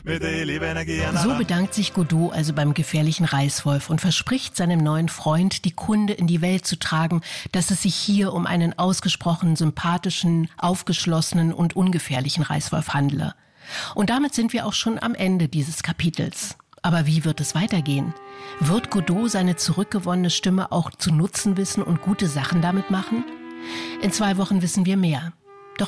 So bedankt sich Godot also beim gefährlichen Reißwolf und verspricht seinem neuen Freund, die Kunde in die Welt zu tragen, dass es sich hier um einen ausgesprochen sympathischen, aufgeschlossenen und ungefährlichen Reißwolf handle. Und damit sind wir auch schon am Ende dieses Kapitels. Aber wie wird es weitergehen? Wird Godot seine zurückgewonnene Stimme auch zu nutzen wissen und gute Sachen damit machen? In 2 Wochen wissen wir mehr.